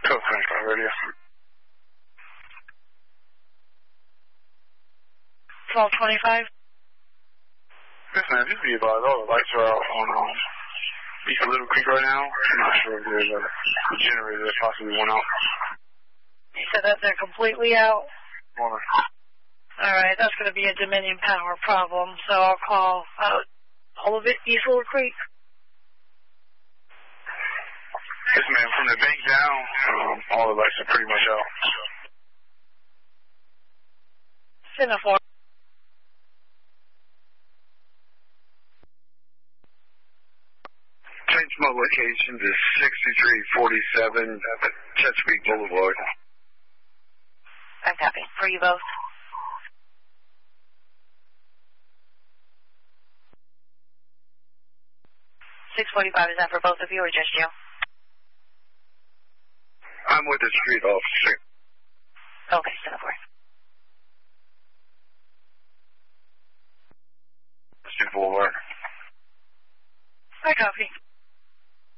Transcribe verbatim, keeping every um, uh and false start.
twelve twenty-five radio. twelve twenty-five? Yes, ma'am. Just be advised, all the lights are out on um, East Little Creek right now. I'm not sure if there's a generator that possibly went out. You said that they're completely out? Morning. All right, that's going to be a Dominion Power problem, so I'll call uh, all of it East Little Creek. Yes, ma'am. From the bank down, um, all the lights are pretty much out. Semaphore. Change my location to sixty-three forty-seven Chesapeake Boulevard. I'm copy. For you both. six forty-five, is that for both of you or just you? I'm with the street officer. Okay, Semaphore. Boulevard. I copy.